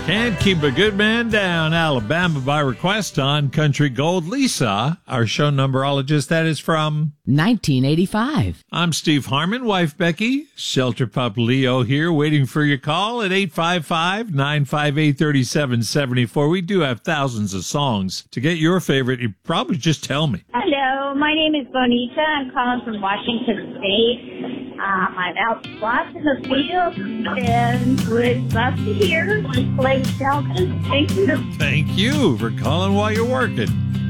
Can't keep a good man down, Alabama by request on Country Gold. Lisa, our show numberologist, that is from 1985. I'm Steve Harmon, wife Becky, shelter pup Leo here, waiting for your call at 855-958-3774. We do have thousands of songs. To get your favorite, you probably just tell me. Hello, my name is Bonita. I'm calling from Washington State. I'm out in the field and would love to hear Blake Shelton. Thank you. Thank you for calling while you're working.